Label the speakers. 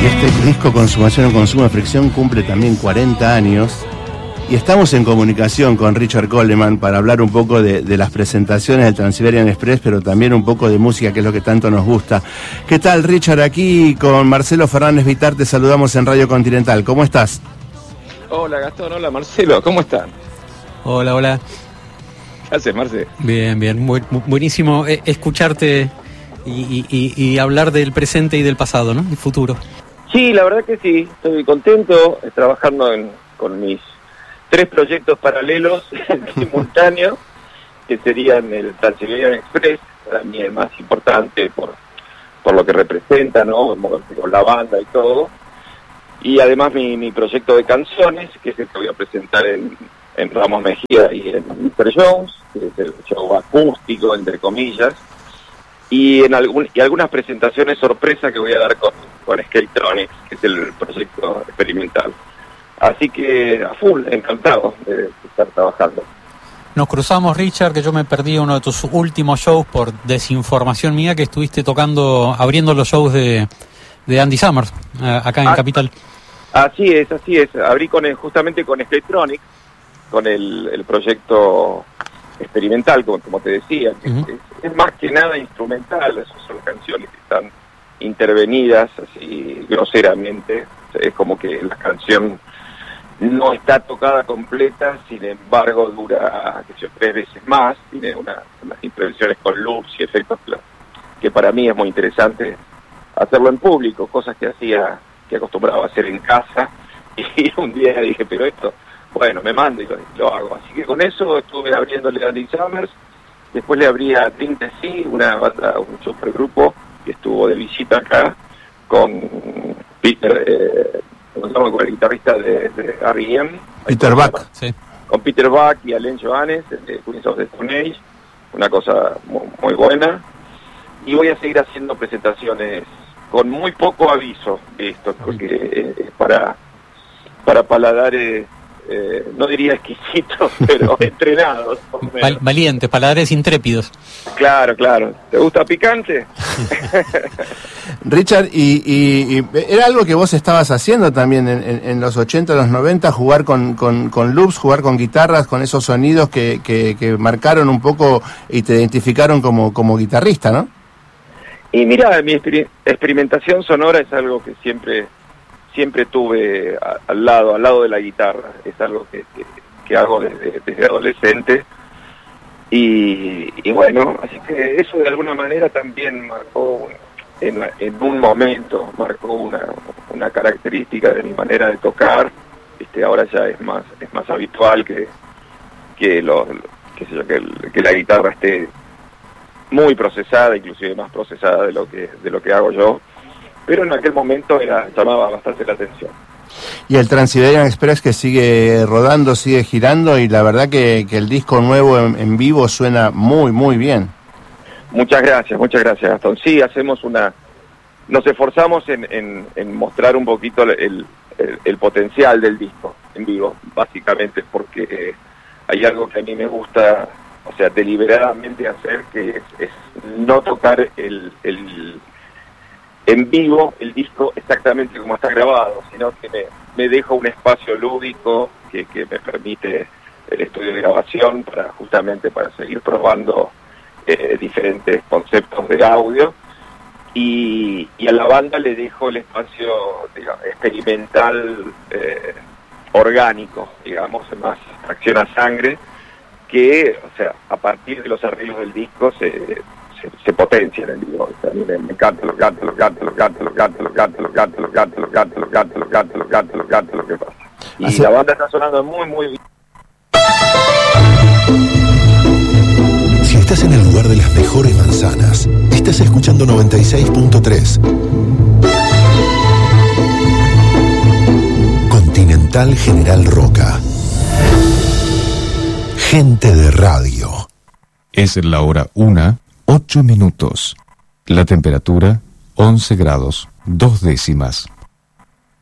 Speaker 1: Este disco Consumación o Consumo de Fricción cumple también 40 años y estamos en comunicación con Richard Coleman para hablar un poco de las presentaciones del Transiberian Express, pero también un poco de música, que es lo que tanto nos gusta. ¿Qué tal, Richard? Aquí con Marcelo Fernández Vitar te saludamos en Radio Continental. ¿Cómo estás?
Speaker 2: Hola, Gastón. Hola, Marcelo. ¿Cómo están?
Speaker 3: Hola, hola.
Speaker 2: ¿Qué haces, Marce?
Speaker 3: Bien, bien. Buenísimo escucharte y hablar del presente y del pasado, ¿no? El futuro.
Speaker 2: Sí, la verdad que sí. Estoy contento trabajando con mis 3 proyectos paralelos simultáneos, que serían el Transiberian Express, para mí el más importante por lo que representa, ¿no? Con la banda y todo. Y además mi proyecto de canciones, que es el que voy a presentar en Ramos Mejía y en Mr. Jones, que es el show acústico, entre comillas, y algunas presentaciones sorpresa que voy a dar con Skatronics, que es el proyecto experimental. Así que a full, encantado de estar trabajando.
Speaker 3: Nos cruzamos, Richard, que yo me perdí uno de tus últimos shows por desinformación mía, que estuviste abriendo los shows de Andy Summers, acá en Capital. Así es. Abrí justamente con Skatronics, con el proyecto experimental, como te decía, que es más que nada instrumental. Esas son canciones que están intervenidas así groseramente. Es como que la canción no está tocada completa, sin embargo dura 3 veces más, tiene unas intervenciones con loops y efectos que para mí es muy interesante hacerlo en público, cosas que acostumbraba a hacer en casa, y un día dije, pero esto, bueno, me mando y lo hago. Así que con eso estuve abriéndole a Andy Summers, después le abrí a Drink the Sea, una banda, un supergrupo que estuvo de visita acá, con Peter, con el guitarrista de R.E.M.
Speaker 1: Peter Buck,
Speaker 3: sí.
Speaker 2: Con Peter Buck y Alain Johannes, de Queens of the Stone Age, una cosa muy buena. Y voy a seguir haciendo presentaciones con muy poco aviso de esto, porque es para paladares, no diría exquisitos, pero entrenados.
Speaker 3: Valientes, paladares intrépidos.
Speaker 2: Claro. ¿Te gusta picante?
Speaker 1: Richard, y era algo que vos estabas haciendo también en los 80, los 90, jugar con loops, jugar con guitarras, con esos sonidos que marcaron un poco y te identificaron como guitarrista, ¿no?
Speaker 2: Y mira, mi experimentación sonora es algo que siempre tuve al lado de la guitarra. Es algo que hago desde adolescente. Y bueno, así que eso de alguna manera también marcó, en un momento, marcó una característica de mi manera de tocar. Ahora ya es más habitual que la guitarra esté muy procesada, inclusive más procesada de lo que hago yo, pero en aquel momento llamaba bastante la atención.
Speaker 1: Y el Transiberian Express, que sigue rodando, sigue girando, y la verdad que el disco nuevo en vivo suena muy, muy bien. Muchas gracias, Gastón. Sí, nos esforzamos en mostrar un poquito el potencial del disco en vivo, básicamente porque hay algo que a mí me gusta, o sea, deliberadamente hacer, que es no tocar en vivo el disco exactamente como está grabado, sino que me dejo un espacio lúdico que me permite el estudio de grabación justamente para seguir probando diferentes conceptos de audio, y a la banda le dejo el espacio, digamos, experimental, orgánico, digamos, más acción a sangre, que, o sea, a partir de los arreglos del disco se potencia en el vivo. A mí me encanta lo que pasa. Y la banda está sonando muy, muy bien.
Speaker 4: Si estás en el lugar de las mejores manzanas, estás escuchando 96.3. Continental General Roca. Gente de radio.
Speaker 5: Es la hora 1:08. La temperatura 11 grados 2 décimas.